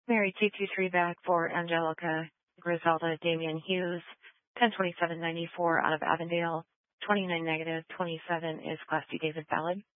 Mary 223 back for Angelica Griselda Damian Hughes, 102794 out of Avondale, 29 negative, 27 is Class D David valid.